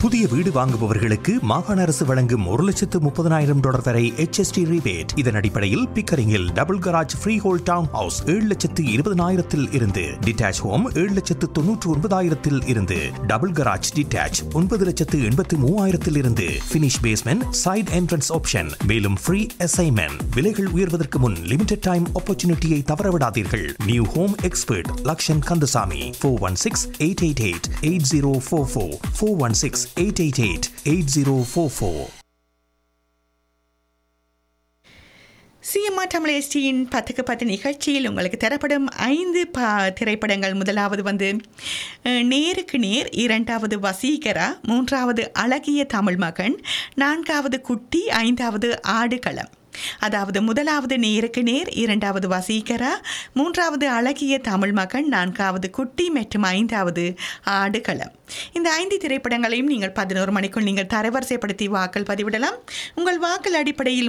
புதிய வீடு வாங்குபவர்களுக்கு மாகாண அரசு வழங்கும் $1,30,000 வரை HST rebate. இதன் அடிப்படையில் பிக்கரிங்கில் double garage free whole down house 7,20,000 இருந்து, டிட்டாச் ஹோம் 7,99,000 இருந்து, டபுள் கராஜ் டிட்டாச் 9,83,000 இருந்து, finish basement side entrance option. மேலும் ஃப்ரீ அசைன்மெண்ட். விலைகள் உயர்வதற்கு முன் லிமிடெட் டைம் ஆப்பர்ச்சுனிட்டியை தவறவிடாதீர்கள். New home expert Lakshan Kandasamy 416-888-8044 416-888-8044. CMR Tamil எஸ்டியின் 10க்கு 10 நிகழ்ச்சியில் உங்களுக்கு தரப்படும் 5 திரைப்படங்கள். முதலாவது நேருக்கு நேர், 2வது வசீகரா, 3வது அழகிய தமிழ் மகன், 4வது குட்டி, 5வது ஆடுகளம். அதாவது முதலாவது நேருக்கு நேர், 2வது வசீகரா, 3வது அழகிய தமிழ் மகன், 4வது குட்டி மற்றும் 5வது ஆடுகளம். இந்த 5 திரைப்படங்களையும் நீங்கள் 11 மணிக்குள் நீங்கள் தரவரிசைப்படுத்தி வாக்கள் பதிவிடலாம். உங்கள் வாக்கள் அடிப்படையில்